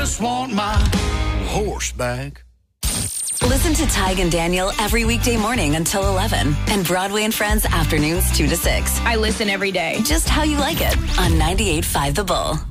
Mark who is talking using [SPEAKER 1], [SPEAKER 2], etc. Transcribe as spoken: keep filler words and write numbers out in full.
[SPEAKER 1] just want my horse back.
[SPEAKER 2] Listen to Tig and Daniel every weekday morning until eleven and Broadway and Friends afternoons two to six.
[SPEAKER 3] I listen every day.
[SPEAKER 2] Just how you like it on ninety-eight point five The Bull.